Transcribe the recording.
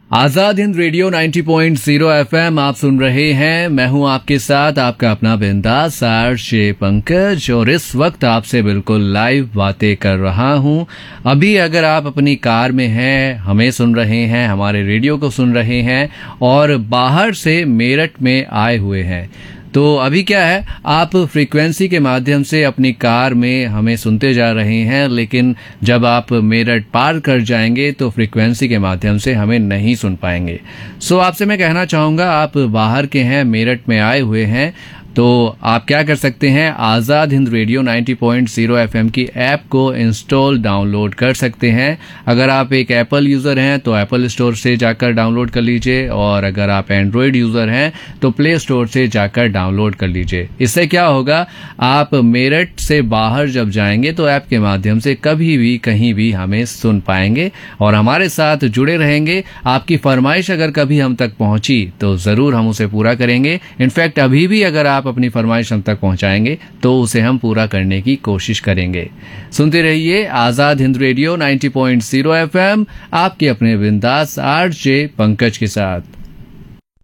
Azad Hind radio 90.0 FM आप सुन रहे हैं। मैं हूं आपके साथ आपका अपना बिंदास आरजे पंकज, और इस वक्त आपसे बिल्कुल लाइव बातें कर रहा हूं। अभी अगर आप अपनी कार में हैं, हमें सुन रहे हैं, हमारे रेडियो को सुन रहे हैं और बाहर से मेरठ में आए हुए हैं, तो अभी क्या है, आप फ्रीक्वेंसी के माध्यम से अपनी कार में हमें सुनते जा रहे हैं, लेकिन जब आप मेरठ पार कर जाएंगे तो फ्रीक्वेंसी के माध्यम से हमें नहीं सुन पाएंगे। सो आपसे मैं कहना चाहूँगा, आप बाहर के हैं, मेरठ में आए हुए हैं, तो आप क्या कर सकते हैं, आज़ाद हिंद रेडियो 90.0 एफएम की ऐप को इंस्टॉल डाउनलोड कर सकते हैं। अगर आप एक एप्पल यूज़र हैं तो एप्पल स्टोर से जाकर डाउनलोड कर लीजिए, और अगर आप एंड्रॉयड यूज़र हैं तो प्ले स्टोर से जाकर डाउनलोड कर लीजिए। इससे क्या होगा, आप मेरठ से बाहर जब जाएंगे तो ऐप के माध्यम से कभी भी कहीं भी हमें सुन पाएंगे और हमारे साथ जुड़े रहेंगे। आपकी फरमाइश अगर कभी हम तक पहुंची तो ज़रूर हम उसे पूरा करेंगे। इनफैक्ट अभी भी अगर आप अपनी फरमाइश हम तक पहुंचाएंगे तो उसे हम पूरा करने की कोशिश करेंगे। सुनते रहिए आजाद हिंद रेडियो 90.0 एफएम, आपके अपने बिंदास आरजे पंकज के साथ।